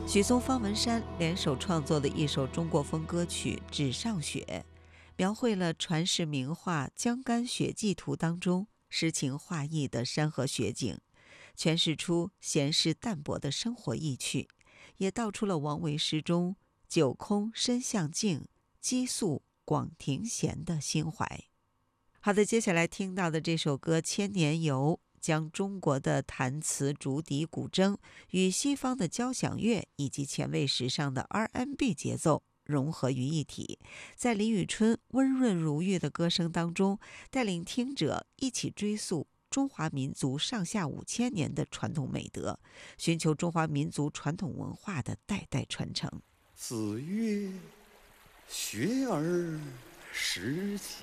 许嵩、方文山联手创作的一首中国风歌曲《纸上雪》，描绘了传世名画《江干雪霁图》当中诗情画意的山河雪景，诠释出闲适淡泊的生活意趣，也道出了王维诗中酒空身向静，鸡宿广庭闲的心怀。好的，接下来听到的这首歌《千年游》，将中国的弹词、竹笛、古筝与西方的交响乐以及前卫时尚的 R&B 节奏融合于一体，在李宇春温润如玉的歌声当中，带领听者一起追溯中华民族上下5000年的传统美德，寻求中华民族传统文化的代代传承。 子曰：学而时齐。